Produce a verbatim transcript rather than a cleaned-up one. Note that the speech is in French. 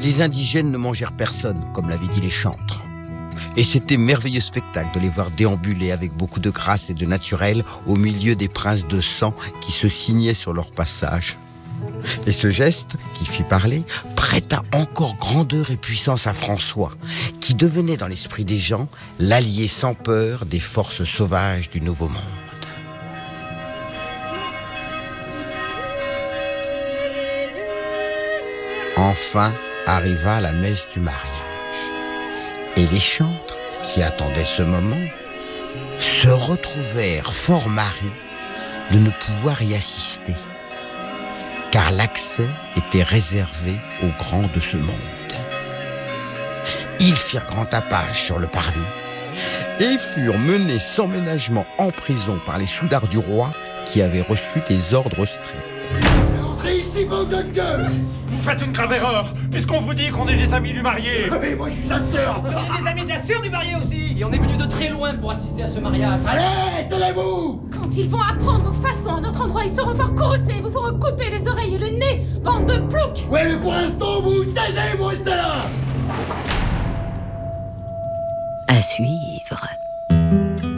les indigènes ne mangèrent personne, comme l'avaient dit les chantres. Et c'était merveilleux spectacle de les voir déambuler avec beaucoup de grâce et de naturel au milieu des princes de sang qui se signaient sur leur passage. Et ce geste, qui fit parler, prêta encore grandeur et puissance à François, qui devenait dans l'esprit des gens l'allié sans peur des forces sauvages du Nouveau Monde. Enfin arriva la messe du mariage. Et les chantres, qui attendaient ce moment, se retrouvèrent fort marris de ne pouvoir y assister, car l'accès était réservé aux grands de ce monde. Ils firent grand tapage sur le parvis et furent menés sans ménagement en prison par les soudards du roi qui avaient reçu des ordres stricts. Entrez ici, bande de gueules! Vous faites une grave erreur, puisqu'on vous dit qu'on est des amis du marié. Mais moi je suis sa sœur! On est des amis de la sœur du marié aussi. Et on est venu de très loin pour assister à ce mariage. Allez, tenez-vous! Quand ils vont apprendre vos façons à notre endroit, ils seront fort courroucés, vous feront couper les oreilles et le nez, bande de ploucs! Ouais, mais pour l'instant, vous taisez, vous restez là! À suivre.